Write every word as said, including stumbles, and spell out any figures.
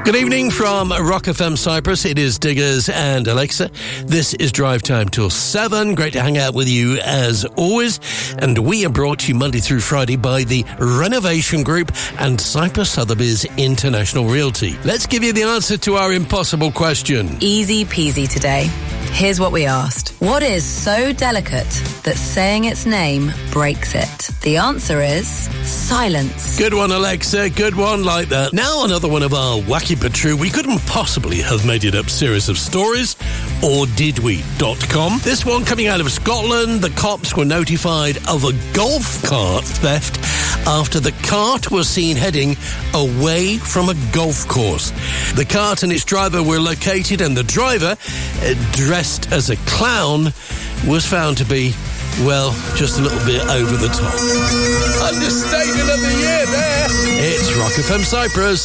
Good evening from Rock F M Cyprus. It is Diggers and Alexa. This is Drive Time till seven. Great to hang out with you as always. And we are brought to you Monday through Friday by the Renovation Group and Cyprus Sotheby's International Realty. Let's give you the answer to our impossible question. Easy peasy today. Here's what we asked. What is so delicate that saying its name breaks it? The answer is silence. Good one, Alexa. Good one like that. Now another one of our wacky but true, we couldn't possibly have made it up series of stories, or did we? .com. This one coming out of Scotland. The cops were notified of a golf cart theft after the cart was seen heading away from a golf course. The cart and its driver were located, and the driver, uh, dressed as a clown, was found to be, well, just a little bit over the top. Understatement of the year there. It's Rock F M Cyprus.